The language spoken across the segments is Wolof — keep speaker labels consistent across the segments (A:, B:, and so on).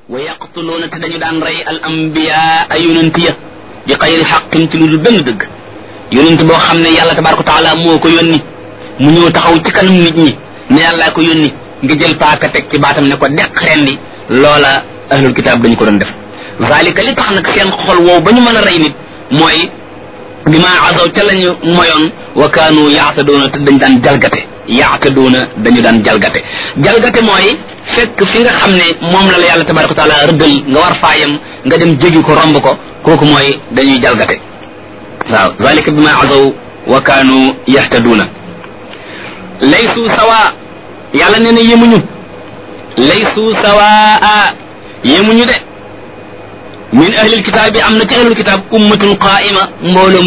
A: wa yaqtuluuna te dañu daan rey al ambiya ay yonent ya bi xayri xaqin ci lu dul benn dëgg. yonent boo xam ne yàlla tabaraka wa taala moo ko yónni mu ñëw taxaw ci kanam nit ñi ne yàllaa ko yónni nga jël paaka teg ci baatam ne ko deq rendi loola ahlul kitaab dañu ko doon def. zalika li tax nag seen xol woow ba ñu mën a rey nit mooy bi ma azaw ca lañu moyoon wa kaanu yaatadoona te dañ daan jalgate yaatadoona dañu daan jalgate mooy fekk fi nga xam ne moom la yàlla tabaraka wa taala rëddal nga war faayam nga dem jégi ko romb ko kooku mooy dañuy jalgate. waaw zalika bi ma azaw wa kaanu yahtaduuna laysu sawa yàlla nee na yemuñu laysu sawaa yemuñu de min ahlil kitaab bi am na ci ahlul kitaab ummatun qaa'ima mbooloo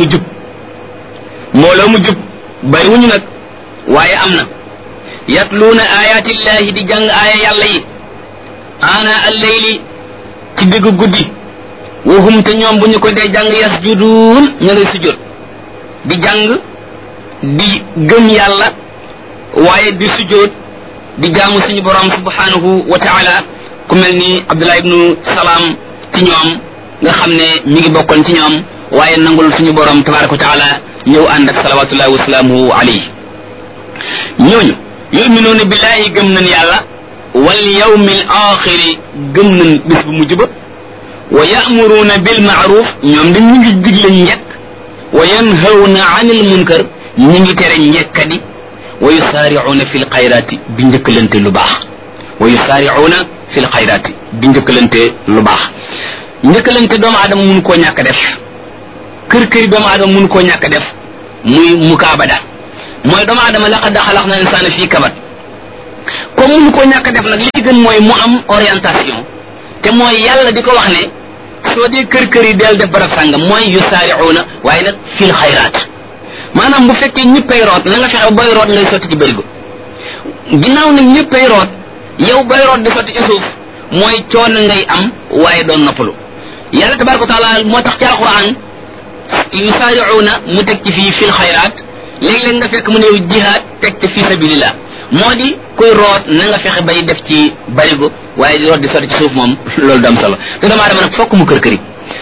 A: mu jub bariwuñu nag waaye am na yatluuna ayaatillahi di jàng aaya yàlla yi ana al-layli ci diggu guddi wa hum te ñoom bu ñu ko dee jàng yasjuduun ña ngay sujjóot di jàng di gëm yàlla waaye di sujjóot di jaamu suñu borom subhanahu wa taala ku mel ni Abdullah ibnu Salaam ci ñoom nga xam ne mi ngi bokkoon ci ñoom waaye nangul suñu borom tabaraka wa taala ñëw ànd ak salawatullahi wa salaamuhu alayhi. ñooñu yuminuuna billahi gëm nañ yàlla wal yawmil axiri gëm nañ bis bu mujj ba wa ya'muruuna bil ma'ruf ñoom dañ ñu ngi digle njekk wa yanhawna anil munkar ñu ngi tere njekkadi wa yusaari'uuna fil xayraati di njëkkalante lu baax wa yusaari'uuna fil xayraati di njëkkalante lu baax. njëkkalante doomu aadama mun koo ñàkk def kër doomu aadama mun koo ñàkk def muy mukaabada mooy doomu aadama laqad xalaqna insaana fii kabad comme mun koo ñàkk def nag li ci gën mooy mu am orientation te mooy yàlla di ko wax ne soo dee kër yi del def barab sàngam mooy yusaari'uuna waaye nag fil xayraat maanaam bu fekkee ñëppay root na nga fexe booy root ngay sotti ci bërigo ginnaaw nag ñëppay root yow booy root di sotti ci suuf mooy coono ngay am waaye doon noppalu yàlla tabaraka wa taala moo tax ci alquran yusaari'uuna mu teg ci fii fil xayraat léeg-léeg nga fekk mu ne jihaad teg ci fi sabilillah moo di kuy root na nga fexe bay def ci barigo waaye di root di sotti ci suuf moom loolu dam solo te doomu aadama nag fokk mu kër-këri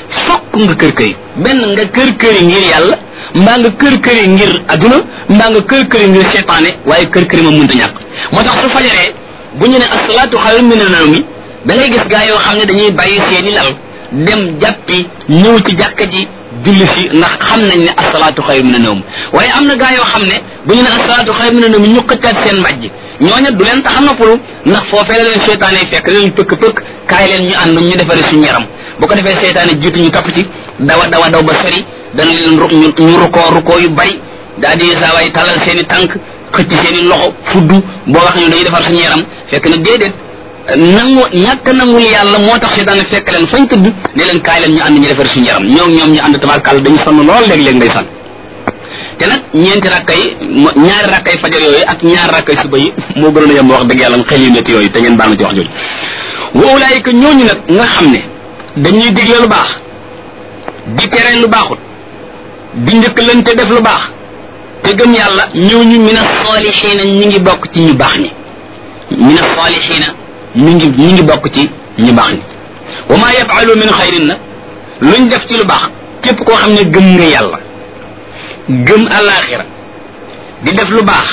A: benn nga kër-këri ngir yàlla mbaa nga kër-këri ngir adduna mbaa nga kër-këri ngir seytaane waaye kër-këri moom mënta ñàkk moo tax su fajaree bu ñu ne asalaatu xayrun mina nawmi da ngay gis gaa yoo xam ne dañuy bàyyi seeni lal dem jàppi ñëw ci jàkka ji julli si ndax xam nañ ne asalaatu xayru mina nawm waaye am na gaa yoo xam ne bu ñu ne asalaatu xayru mina nawm ñu xëccaat seen mbàjj ñooña du leen tax a noppalu ndax foofee la leen seytaane fekk leen pëkk-pëkk kaay leen ñu ànd ñu defare suñu yaram bu ko defee seytaane jiitu ñu topp ci daw ba sori dana leen ñu rukkoo yu bari daal di saa waay tàllal seen i tànk xëcc seen i loxo fuddu boo wax ñu dañuy defar suñu yaram fekk na déedéet ñàkk nangul yàlla moo tax seytaane fekk leen fañ tëdd ne leen kaay leen ñu ànd ñu defar suñu yaram ñoom ñu ànd tabarkàlla dañu sonn lool léeg-léeg ngay sonn te nag ñeenti ñaari rakkay fajar yooyu ak ñaari rakkay suba yi moo gënoon a yem wax dëgg yàlla xel yu métti yooyu te ngeen baal ma ci wax jooju wa ulaayika ñooñu nag nga xam ne dañuy digle lu baax di tere lu baaxut di njëkkalante def lu baax te gëm yàlla ñooñu mina saalihiina ñi ngi bokk ci ñu baax ñi mina saalihiina ñi ngi bokk ci ñu baax ñi wa ma yafalu min xayrin nag luñ def ci lu baax képp koo xam ne gëm nga yàlla gëm alaxira di def lu baax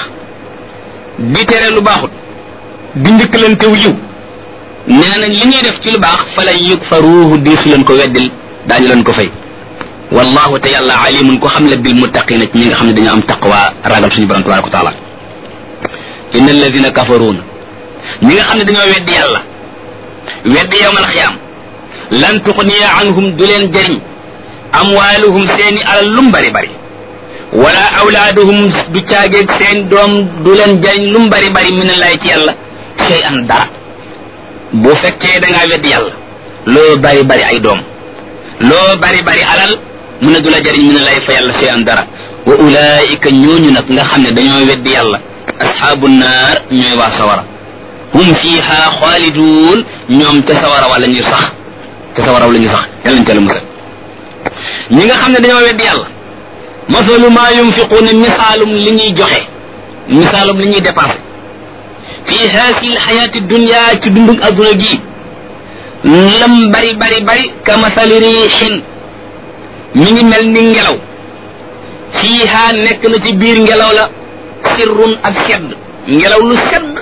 A: di tere lu baaxut di njëkkalantew yiw nee nañ li ñuy def ci lu baax fa lan yukfaruuhu diisu leen ko weddil daañu leen ko fay wallahu te yàlla alimun ko xam le bil muttaqina ci ñi nga xam ne dañu am taqwa ragal suñu borom tabaraka wa taala inna alladina kafaruuna ñi nga xam ne dañoo weddi yàlla weddi yawmal xiyaam lan tuxniya anhum du leen jëriñ amwaaluhum seeni alal lum bari bari wala awlaaduhum du caageeg seen doom du leen jëriñ lum bari bari minallahi ci yàlla sey an dara bu fekkee da ngaa weddi yàlla loo bari bari ay doom loo bari bari alal mu ne du la jëriñ minallahi fa yàlla sey an dara wa ulaika ñooñu nag nga xam ne dañoo weddi yàlla ashaabu naar ñooy waa sawara hum fiha xaalidun ñoom te sawara wala ñu sax yàlla ñu teel a musal ñi nga xam ne dañoo weddi yàlla masalu ma yunfiquuna misaalum li ñuy joxe misaalum li ñuy dépensé fi haasi lxayaati dunya ci dundug adduna gi lam bari ka masali riixin mi ngi mel ni ngelaw fiiha nekk na ci biir ngelaw la sirrun ak sedd ngelaw lu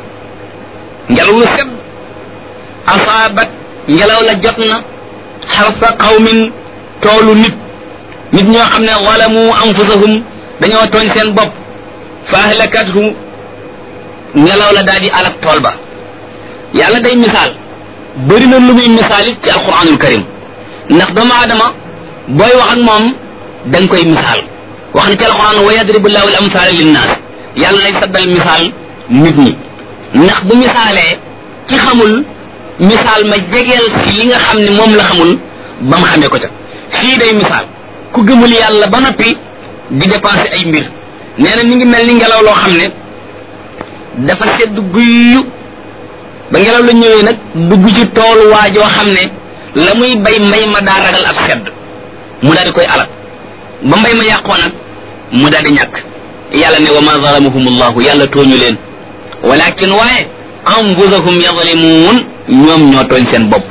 A: sedd asaabat ngelaw la jot na xarfa qawmin toolu nit ñoo xam ne walamu anfusahum dañoo tooñ seen bopp fa ahlakathu ngelaw la daal di alak tool ba yàlla day misaal bëri na lu muy misaal it ci alquranul karim ndax doomu aadama booy wax ak moom da nga koy misaal wax na ci alquran wa yadribu llahu al amsaala linnaas yàlla lay saddal misaal nit ñi ndax bu misaalee ci xamul misaal ma jegeel si li nga xam ne moom la xamul ba mu xamee ko ca fii day misaal ku gëmul yàlla ba noppi di dépenser ay mbir nee na mi ngi mel ni ngelaw loo xam ne dafa sedd guyyu ba ngelaw la ñëwee nag dugg ci toolu waajoo xam ne la muy bay mbay ma daa ragal ab sedd mu daal di koy alal ba mbay ma yàqoo nag mu daal di ñàkk yàlla ne wa ma zalamuhumullahu yàlla tooñu leen walakin waaye anfusahum yazlimun ñoom ñoo tooñ seen bopp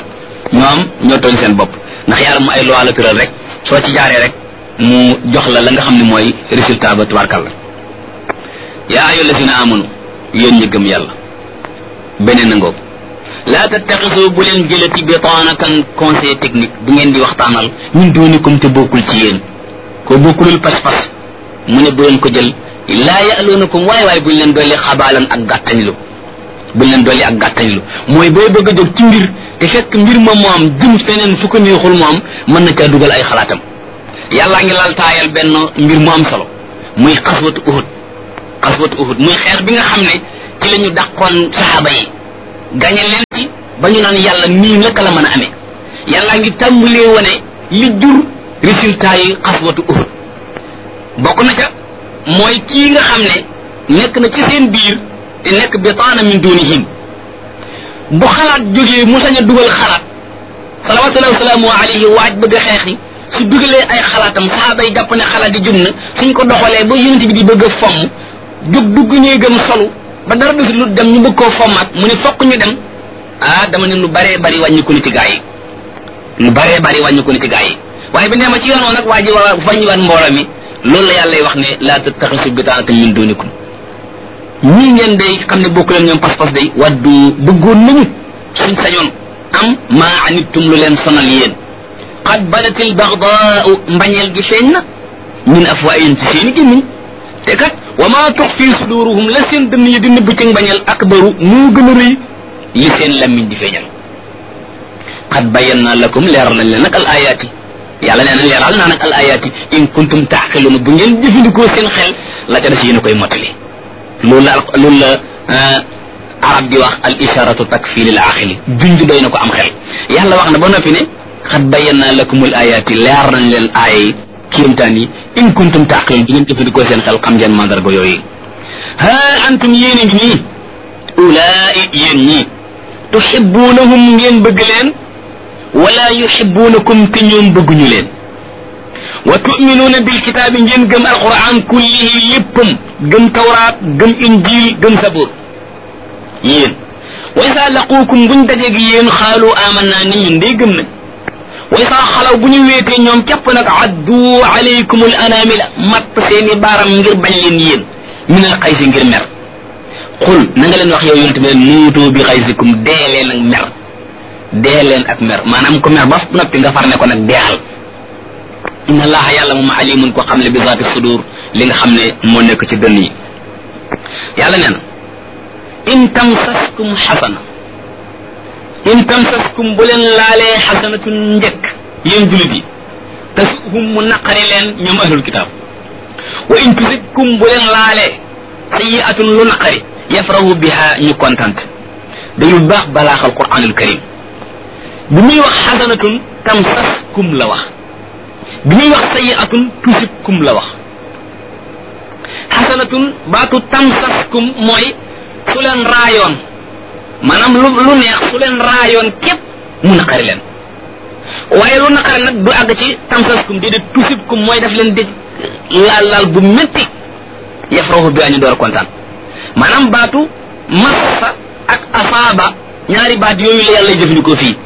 A: ndax yàlla mu ay loi la tëral rek soo ci jaaree rek mu jox la nga xam ne mooy résultat ba tubaarkàlla yaa ayyuha allazina amanu yéen ñi gëm yàlla beneen ngoog laa tattaxisu bu leen jëlati bitaanatan conseil technique bu ngeen di waxtaanal ñun doonikum te bokkul ci yéen ko bokkulul pas-pas mu ne bu leen ko jël laa ya'luunakum waay buñ leen dolli xabaalan ak gàttañlu mooy booy bëgg a jóg ci mbir te fekk mbir ma moom jëm feneen fu ko neexul moom mën na caa dugal ay xalaatam yàllaa ngi lal taayal benn mbir mu am solo muy xaswatu uhud muy xeex bi nga xam ne ci la ñu dàqoon saxaaba yi gañe leen ci ba ñu naan yàlla nii naka la mën a amee yàllaa ngi tàmbalee wane li jur résultat yi xaswatu uhud bokk na ca mooy kii nga xam ne nekk na ci seen biir te nekk bitaana min dunihim bu xalaat jógee mu sañ a dugal xalaat salawatullahi wasalaamu alayhi waaj bëgg a xeexi su dugalee ay xalaatam saxaaba yi jàpp ne xalaat yi jub na suñ ko doxalee ba yonent bi di bëgg a fomm jóg dugg ñuy gëm solu ba dara du lu dem ñu bëgg koo fommaat mu ne fokk ñu dem dama ne lu baree bari wàññi ko ni ci gaa yi waaye bi nee ma ci yoon woon nag waa ji wàññiwaat mbooloo mi loolu la yàlla wax ne laa tattaxisu bitaanatan min dunikum ñii ngeen day xam ne bokku leen ñoom pas-pas day waddu bëggoon nañu suñ sañoon am maa anittum lu leen sonal yéen qad badatil bagdaau mbañeel gi feeñ na min afwaahihim ci seeni gémmiñ te kat wa maa tux fii suduruhum la seen dënn yi di nëbb ci mbañeel akbaru moo gën a rëy li seen lammiñ di feeñal qad bayyana lakum leeral nañ leen nag al ayaati yàlla nee na leeral naa nag al ayaati in kuntum taaqiluuna bu ngeen jëfandikoo seen xel la ca des yéen a koy mottali loolu la arab di wax al isharatu takfi lil aqili junj doy na ko am xel yàlla wax na ba noppi ne qad bayyana lakum al ayaati leer nañ leen aaya yi kéemtaan yi in kuntum taaqiluun bu ngeen jëfandikoo seen xel xam ngeen mandarga yooyu ha antum yéen a ngi nii ulaai yéen ñii tuhibbunahum ngeen bëgg leen wala yuhibbunakum te ñoom bëgguñu leen wa tu'minuuna bil kitaabi ngeen gëm alquran kullihi léppam gëm tawraat gëm injil gëm sabur yéen wa isa laquukum buñ dajeeg yéen xaalu amanna ni ñun day gëm nañ wa isa xalaw bu ñu weetee ñoom képp nag addu alaykum al anamila matt seeni baaram ngir bañ leen yéen min al xaysi ngir mer xul na nga leen wax yow yonent bi leen muutu bi xaysikum dee leen ak mer maanaam ko mer ba noppi nga far ne ko nag deexal inna allaha yàlla moom alimun ko xam ne bi zaati sudur li nga xam ne moo nekk ci dënn yi yàlla nee na in tamsaskum bu leen laalee xasanatun njëkk yéen julit yi tasuhum mu naqari leen ñoom ahlul kitaab wa in tusibkum bu leen laalee sayiatun lu naqari yafrahu biha ñu kontante dañu baax balaaxal quranul karim bi muy wax xasanatun tamsaskum la wax bi muy wax sayiatun tusibkum la wax xasanatun baatu tamsaskum mooy su leen raayoon maanaam lu neex su leen raayoon képp mu naqari leen waaye lu naqari nag du àgg ci tamsaskum déedéet tusibkum mooy daf leen di laal bu métti yafrahu bi ñu door a kontaan maanaam baatu massa ak asaaba ñaari baat yooyu la yàlla jëfandikoo fii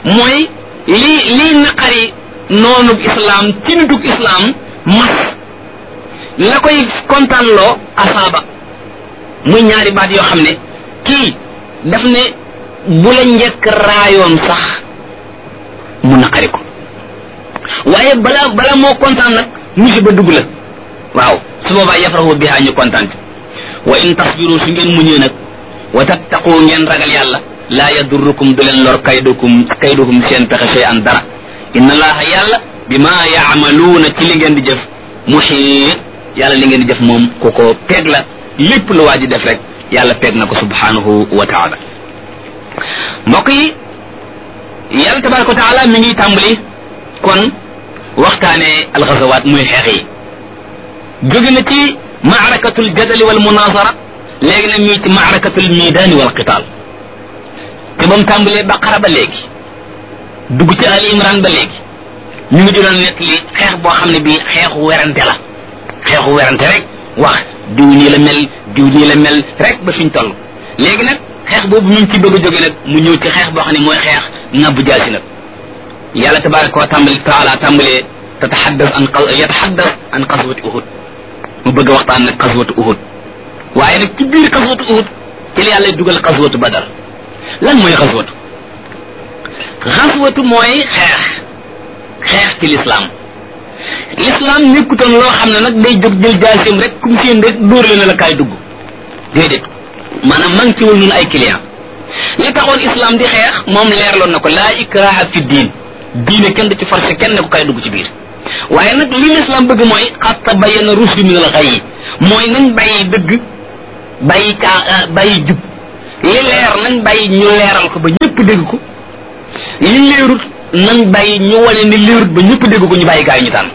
A: mooy lii naqari noonub islam ci nitug islam mas la koy kontaan loo asaaba muy ñaari baat yoo xam ne kii daf ne bu la njëkk raayoon sax mu naqari ko waaye bala moo kontaan nag musiba dugg la waaw su boobaa yafrahu biha ñu kontaan ci wa in tasbiru su ngeen muñee nag wa tattaqu ngeen ragal yàlla laa yadurrukum du leen lor kaydukum seen pexe sey an dara inna allaha yàlla bima yaamaluuna ci li ngeen di jëf muhiit yàlla li ngeen di jëf moom ku ko peeg la lépp lu waa ji def rek yàlla peeg na ko subhanahu wa taala mbokk yi yàlla tabaraka wa taala mi ngi tàmbali kon waxtaane alxazawaat muy xeex yi jóge na ci maarakatul jadali wal munazara léegi nag mii ci maarakatul midaani wal qitaal te ba mu tàmbalee baqara ba léegi dugg ci ali imran ba léegi ñu ngi doon nettali xeex boo xam ne bii xeexu werante la xeexu werante rek wax diw nii la mel diw nii la mel rek ba fiñ toll léegi nag xeex boobu ñu ngi ci bëgg a jóge nag mu ñëw ci xeex boo xam ne mooy xeex ngàbbu jaasi nag yàlla tabaraka wa taala tàmbalee yataxaddas an qaswati uhud mu bëgg a waxtaan nag qaswatu uhud waaye nag ci biir qaswatu uhud ci la yàlla dugal qaswatu badar lan mooy xaswatu mooy xeex ci l'islam nekkutoon loo xam ne nag day jóg jël jaasim rek kum seen rek dóor le na la kaay dugg déedéet maanaam maa ngi ci wal nun ay client li taxoon islam di xeex moom leerloon na ko laa ikraha fi diine kenn du ci forcé kenn ne ko kaay dugg ci biir waaye nag li l'islam bëgg mooy qad tabayyana rushdu min al-ghayy mooy nañ bàyyi dëgg bàyyi jub li leer nañ bàyyi ñu leeral ko ba ñëpp dégg ko li leerut nañ bàyyi ñu wane ni leerut ba ñëpp dégg ko ñu bàyyi gaa yi ñu tànn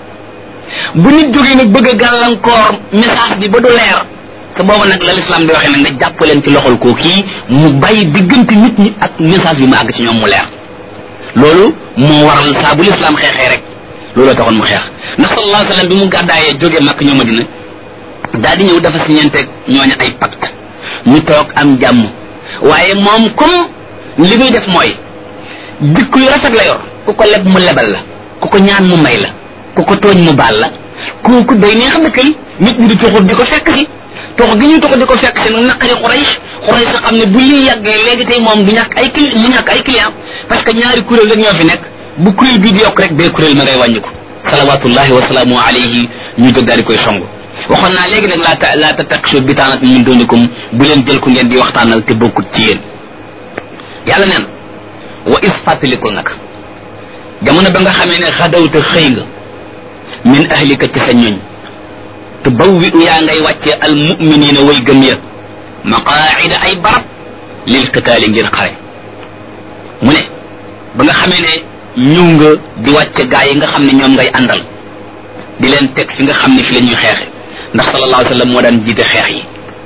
A: bu nit jógee nag bëgg a gàllankoor message bi ba du leer te booba nag la l'islam di waxee nag nga jàpp leen ci loxol koo kii mu bàyyi diggante nit ñi ak message bi mu àgg ci ñoom mu leer loolu moo waral saa bu l'islam xeexee rek looloo taxoon mu xeex ndax sallallahu alayhi wa sallam bi mu gàddaayee jógee Makka ñëw Madina daal di ñëw dafa siñeenteeg ñooñu ay pacte ñu toog am jàmm waaye moom comme li muy def mooy jikko yu rafet la yor ku ko leb mu lebal la ku ko ñaan mu may la ku ko tooñ mu baal la kooku day neex dëkkal nit ñi di toxut di ko fekk si tox gi ñuy toxut di ko fekk si nag naqari Quraysh xam ne bu lii yàggee léegi tey moom du ñàkk ay client parce que ñaari kuréel rek ñoo fi nekk bu kuréel bii di yokk rek bee kuréel ma ngay wàññi ko salawatullahi wa salaamu alayhi ñu jóg daal di koy song waxoon naa léegi nag laa tattaxisu bitaanat min dunikum bu leen jël ku ngeen di waxtaanal te bokkut ci yéen yàlla neen wa is fàttalikul nag jamono ba nga xamee ne xadawta xëy nga min ahlika ci sa ñoñ te bawwi u yaa ngay wàccee al muminina way gëm ya maqaida ay barab lil qitaali ngir xare mu ne ba nga xamee ne ñëw nga di wàcce gaa yi nga xam ne ñoom ngay àndal di leen teg fi nga xam ne fi la ñuy xeexe ndax sallallahu alayhi wa sallam moo daan jiite xeex yi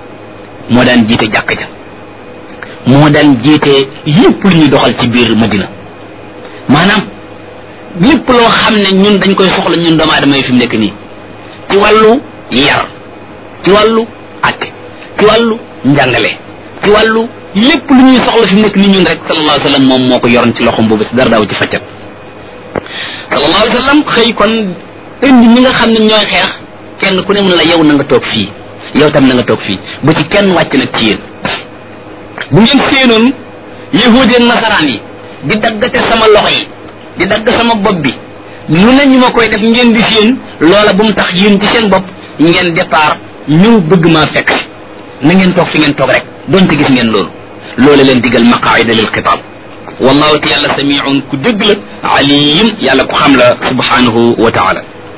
A: moo daan jiite jàkk ja moo daan jiite lépp lu ñuy doxal ci biir Madina maanaam lépp loo xam ne ñun dañ koy soxla ñun doomu aadama yi fi mu nekk nii ci wàllu yar ci wàllu atte ci wàllu njàngale ci wàllu lépp lu ñuy soxla fi mu nekk nii ñun rek sallallahu alayhi wa sallam moom moo ko yoroon ci loxom boobu si dara daaw ci faccat sallallahu alayhi wa sallam xëy kon indi ñi nga xam ne ñooy xeex kenn ku ne mun la yow na nga toog fii yow tam na nga toog fii ba ci kenn wàcc nag ci yéen bu ngeen séenoon yahudi ak nasaraan yi di daggate sama loxo yi di dagg sama bopp bi lu ne ñu ma koy def ngeen di séen loola bu mu tax yéen ci seen bopp ngeen départ ñëw bëgg maa fekk si na ngeen toog fi ngeen toog rek donte gis ngeen loolu loola leen digal maqaida lil xitaab wallahu te yàlla samiun ku dégg la alim yàlla ku xam la subhanahu wa taala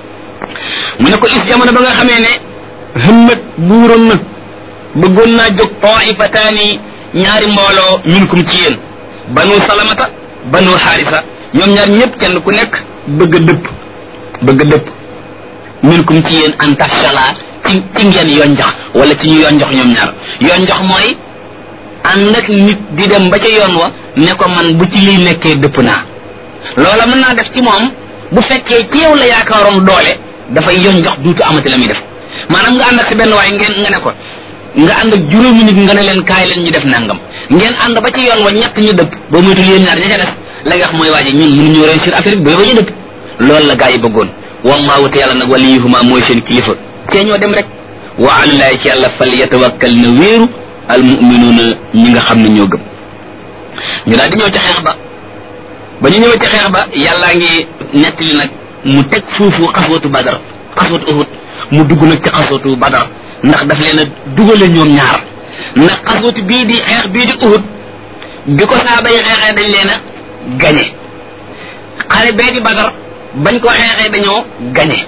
A: mu ne ko is jamono ba nga xamee ne hëmmat buuroon na bëggoon naa jóg taifataani ñaari mbooloo minkum ci yéen banu salamata banu xaarisa ñoom ñaar ñëpp kenn ku nekk bëgg a dëpp minkum ci yéen an tafshala ci ngeen yonjox wala ci ñu yonjox ñoom ñaar yonjox mooy ànd ak nit di dem ba ca yoon wa ne ko man bu ci lii nekkee dëpp naa loola mën naa def ci moom bu fekkee ci yow la yaakaaroon doole dafay yonjox duutu amati la muy def maanaam nga ànd ak si benn waay nga ne ko nga ànd ak juróomi nit nga ne leen kaay leen ñu def nangam ngeen ànd ba ci yoon wa ñett ñu dëpp boo moytul yéen ñaar ña ca des la nga wax mooy waaji ñun mënuñu réussir affaire bi ba ñu dëkk loolu la gaa yi bëggoon wallahu te yàlla nag waliyuhuma mooy seen kilifa te ñoo dem rek wa alallahi ci yàlla fal yatawakkal na wéeru al mu'minuuna ñi nga xam ne ñoo gëm ñu daal di ñëw ca xeex ba ñu ñëwee ca xeex ba yàllaa ngi nettali nag mu teg foofu xaswatu badar xaswatu uhud mu dugg nag ci xaswatu badar ndax daf leen a dugale ñoom ñaar ndax xaswatu bii di xeex bii di uhud bi ko saaba yi xeexee dañ leen a gañe xare bee di badar bañ ko xeexee dañoo gañe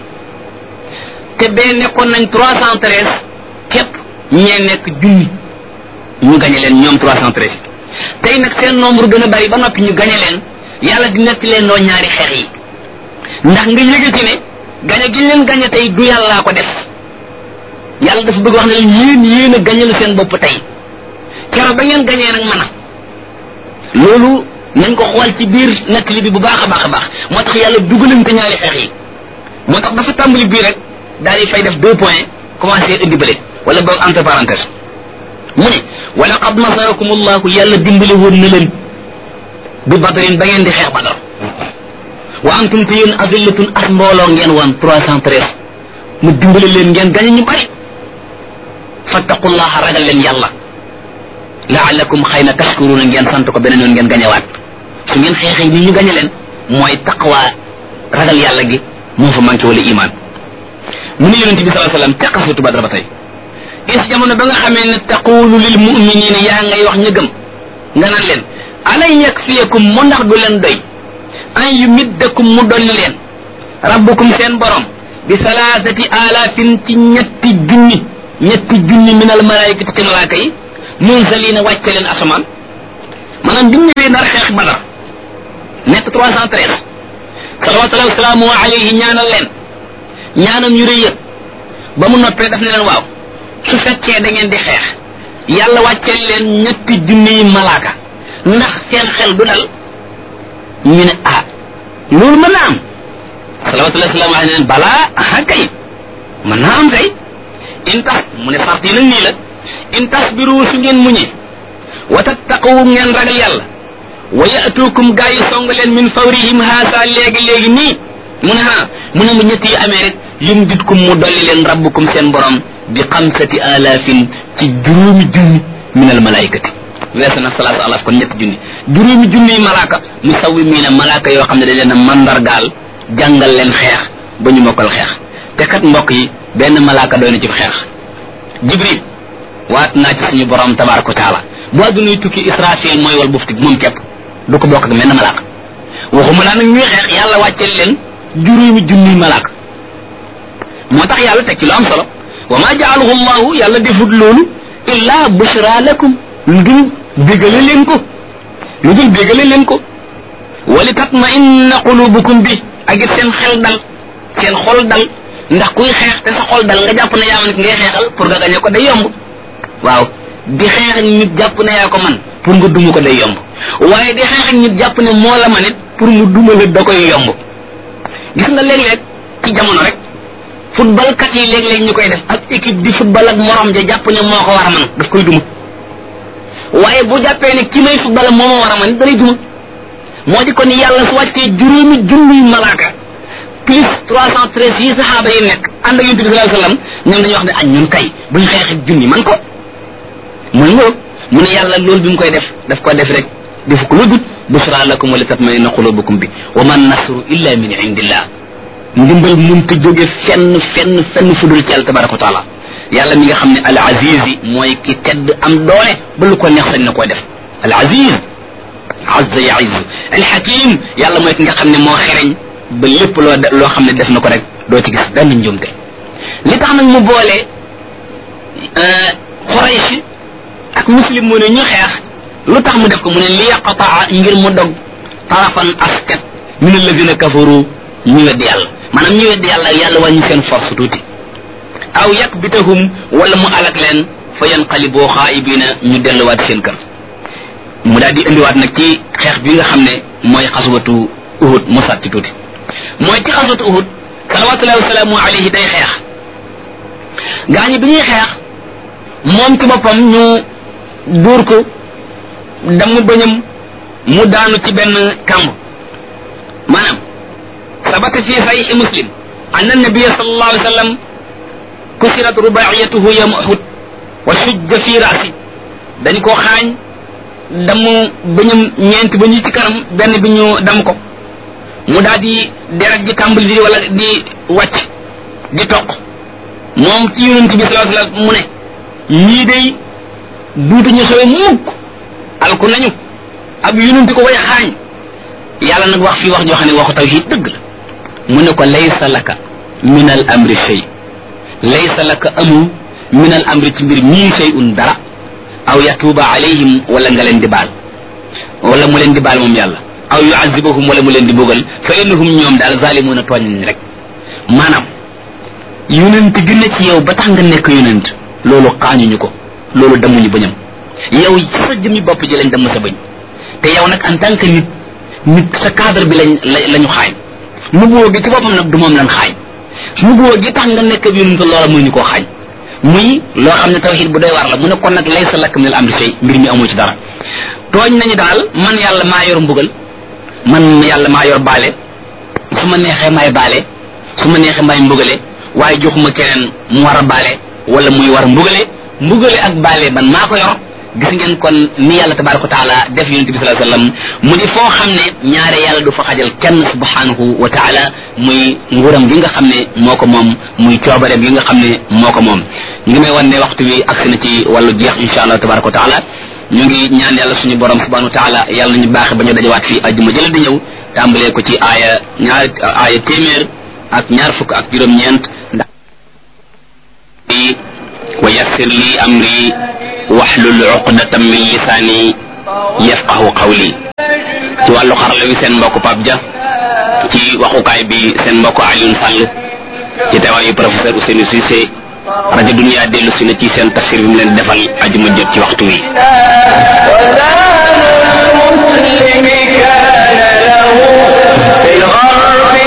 A: te bee nekkoon nañ 313 képp ñee nekk junni ñu gañe leen ñoom 313 tey nag seen nombre gën a bari ba noppi ñu gañe leen yàlla di nekk leen noo ñaari xeex yi ndax nga yëge ci ne gañe gi leen gañe tey du yàllaa ko def yàlla dafa bëgg wax ne leen yéen a gañelu seen bopp tey keroog ba ngeen gañee nag mën a loolu nañ ko xool ci biir nettali bi bu baax a baax a baax moo tax yàlla dugalante ñaari xeex yi moo tax dafa tàmbali bii rek daal di fay def 2 points commencé indi bële wala boog entre parenthèse mu ne wa laqad nasarakum allahu yàlla dimbale woon na leen bi badrin ba ngeen di xeex badar wa antum te yéen azillatun as mbooloo ngeen woon 313 mu dimbale leen ngeen gañe ñu bari fattaqullaha ragal leen yàlla la'allakum xëy na tashkuruna ngeen sant ko beneen yoon ngeen gañewaat su ngeen xeexee ni ñu gañe leen mooy taqwa ragal yàlla gi moo fa manqué wala iman mu ne yonente bi sallallahu alayhi wasallam ca xaswatu badr ba tey is jamono ba nga xamee ne taqulu lil mu'minina yaa ngay wax ñu gëm nga naan leen alay yakfiyakum mu ndax du leen doy an yumiddakum mu dolli leen rabbukum seen borom bi salaasati alaafin ci ñetti junni min al malaikati ci malaaka yi munzalina wàcce leen asamaan maanaam biñ ñëwee nar xeex badar nekk 313 salawatullahi wasalaamu alayhi ñaanal leen ñaanam yu rëy ba mu noppee daf ne leen waaw su fekkee da ngeen di xeex yàlla wàcceel leen ñetti junni malaaka ndax seen xel du dal ñu ne ah loolu mën na am salawatullahi wasalaamu alayhi leen balaa aha kay mën naa am kay in tax mu ne sart yi nag nii la in tasbiru su ngeen muñee wa tattaqu ngeen ragal yàlla wa yatukum gaa yi song leen min fawrihim haasa léegi nii mu ne mu ñett yi amee rek yumditkum mu dolli leen rabbukum seen borom bi 5000 ci juróomi junni min al malaikati weesu na salaatu alaaf kon ñetti junni juróomi junni malaaka musawwimiina malaaka yoo xam ne dañ leen a mandargaal jàngal leen xeex ba ñu mokkal xeex te kat mbokk yi benn malaaka doy na ci xeex jibril waat naa ci suñu borom tabaraka wa taala bu addunay tukki israfil mooy wal bufti moom képp du ko bokk ak menn malaaka waxuma laa nag ñuy xeex yàlla wàcceel leen juróomi junni malaaka moo tax yàlla teg ci lu am solo wa ma jaalahu llahu yàlla defut loolu illa bushra lakum lu dul bégale leen ko wali tatma inna qulubukum bi ak it seen xel dal seen xol dal ndax kuy xeex te sa xol dal nga jàpp ne yaa man ngay xeexal pour nga gañe ko day yomb waaw di xeex ak nit jàpp ne yaa ko man pour nga duma ko day yomb waaye di xeex ak nit jàpp ne moo la man it pour mu duma la da koy yomb gis nga léeg-léeg ci jamono rek football kat yi léeg-léeg ñu koy def ak équipe di football ak morom ja jàpp ne moo ko war a man daf koy duma waaye bu jàppee ne ki may football moo ma war a man it da lay duma moo di kon yàlla su wàccee juróomi junniy malaaka plus 313 yi saxaaba yi nekk ànd ak yonent bi sallallahu alayhi wasallam ñoom dañuy wax ne añ ñun kay buñ xeex ak junni man ko muy ngoog mu ne yàlla loolu bi mu koy def daf ko def rek defu ko lu dut busra lakum wa li tatma'inna qulubukum bi wa man nasru illa min indillah ndimbal mënta jóge fenn fudul ci yàlla tabaraka wa taala yàlla mi nga xam ne al aziz mooy ki tedd am doole ba lu ko neex sañ na koy def al aziz azza ya'iz al hakim yàlla mooy ki nga xam ne moo xereñ ba lépp loo xam ne def na ko rek doo ci gis benn njuumte li tax nag mu boole Quraysh ak muslim mu ne ñu xeex lu tax mu def ko mu ne li yaqtaa ngir mu dog tarafan askat min alladina kafaru ñu weddi yàlla maanaam ñu weddi yàlla wàññi seen force tuuti aw yakbitahum wala mu alak leen fa yanqaliboo xaayibina ñu delluwaat seen kër mu daal di indiwaat nag ci xeex bi nga xam ne mooy xaswatu Uhud mu sat ci tuuti mooy ci xaswatu Uhud salawatullahi wasalaamu alayhi day xeex gaañi bi ñuy xeex moom ci boppam ñu dóor ko damm bëñam mu daanu ci benn kamb maanaam sabata fi sahih muslim anna nabiyya sallallahu alayhi wa sallam kusirat rubaiyatuhu yawm uhud wa shujja fi ra'si dañ koo xaañ damu bañum ñeent ba ñu ci kanam benn bi ñu dam ko mu daal di deret ji tàmbali di wala di wàcc di toq moom ci yonent bi sallallahu alayhi wa sallam mu ne ñii day duutuñu sowe mukk alku nañu ab yonent ko way xaañ yàlla nag wax fii wax joo xam ne waxu tawhid dëgg la mu ne ko laysa laka min al amri shay laysa laka amu min al amri ci mbir mii shay'un dara aw yatuuba alayhim wala nga leen di baal wala mu leen di baal moom yàlla aw yuazibahum wala mu leen di bugal fa innahum ñoom daal zalimuuna tooñ nañ rek maanaam yonent gën a ci yow ba tax nga nekk yonent loolu xaañuñu ko loolu damuñu bañam yow sa jëmi bopp ji lañ damm sa bañ te yow nag en tant que nit sa cadre bi lañu xaañ nubuwoo gi ci boppam nag du moom lan xaañ nubuwoo gi tax nga nekk bi yonent loola muy ñu koo xaañ muy loo xam ne tawhid bu doy waar la mu ne kon nag laysa laka min al amri shay mbir mi amoo ci dara tooñ nañu daal man yàlla maa yor mbugal man yàlla maa yor baale su ma neexee maay baale su ma neexee maay mbugale waaye joxuma keneen mu war a baale wala muy war a mbugale ak baale man maa ko yor gis ngeen kon ni yàlla tabaraka wa taala def yonent bi sallallahu alayhi wasallam mu di foo xam ne ñaare yàlla du fa xajal kenn subhanahu wa taala muy nguuram gi nga xam ne moo ko moom muy coobareem gi nga xam ne moo ko moom ñu ngi may wan ne waxtu wi agsi na ci wàllu jeex insha allah tabaraka wa taala ñu ngi ñaan yàlla suñu borom subhanahu wa taala yàlla nañu baaxe ba ñu dajawaat fii ajjuma jële di ñëw tàmbalee ko ci aaya téeméer ak ñaar fukk ak juróom-ñeent ndax wa yassir li amri wahlul uqdatan min lisaani yafqahu qawli ci wàllu xarala wi seen mbokk Pape Dia ci waxukaay bi seen mbokk Alioune Sall ci teewaayu professeur Ousseynou Cissé rajo Dunia dellu si na ci seen tafsir bi mu leen defal ajuma jot ci waxtu wi